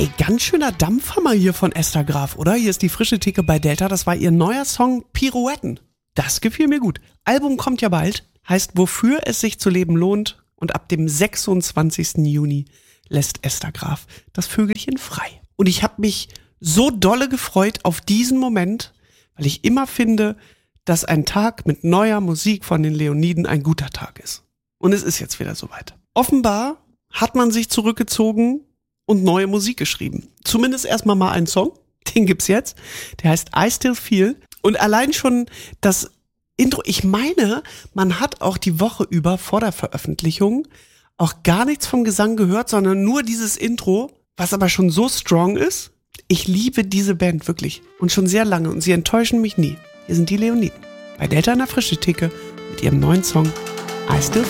Ey, ganz schöner Dampfhammer hier von Esther Graf, oder? Hier ist die frische Theke bei Delta. Das war ihr neuer Song Pirouetten. Das gefiel mir gut. Album kommt ja bald. Heißt, wofür es sich zu leben lohnt. Und ab dem 26. Juni lässt Esther Graf das Vögelchen frei. Und ich habe mich so dolle gefreut auf diesen Moment, weil ich immer finde, dass ein Tag mit neuer Musik von den Leoniden ein guter Tag ist. Und es ist jetzt wieder soweit. Offenbar hat man sich zurückgezogen und neue Musik geschrieben. Zumindest erstmal mal einen Song, den gibt's jetzt. Der heißt I Still Feel. Und allein schon das Intro, ich meine, man hat auch die Woche über vor der Veröffentlichung auch gar nichts vom Gesang gehört, sondern nur dieses Intro, was aber schon so strong ist. Ich liebe diese Band wirklich und schon sehr lange und sie enttäuschen mich nie. Hier sind die Leoniden bei Delta in der Frische Theke mit ihrem neuen Song I Still Feel.